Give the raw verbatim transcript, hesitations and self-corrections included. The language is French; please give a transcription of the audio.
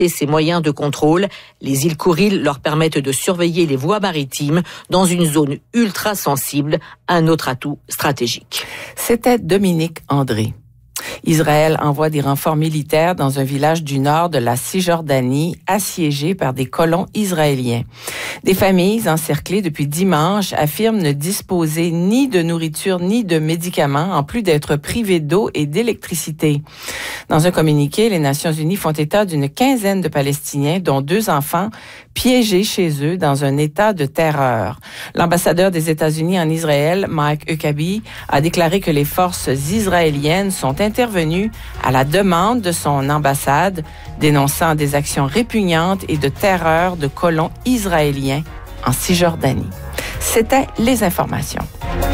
et ses moyens de contrôle. Les îles Kouril leur permettent de surveiller les voies maritimes dans une zone ultra sensible, un autre atout stratégique. C'était Dominique André. Israël envoie des renforts militaires dans un village du nord de la Cisjordanie assiégé par des colons israéliens. Des familles encerclées depuis dimanche affirment ne disposer ni de nourriture ni de médicaments, en plus d'être privées d'eau et d'électricité. Dans un communiqué, les Nations unies font état d'une quinzaine de Palestiniens, dont deux enfants, piégés chez eux dans un état de terreur. L'ambassadeur des États-Unis en Israël, Mike Huckabee, a déclaré que les forces israéliennes sont intervenues à la demande de son ambassade, dénonçant des actions répugnantes et de terreur de colons israéliens en Cisjordanie. C'était les informations.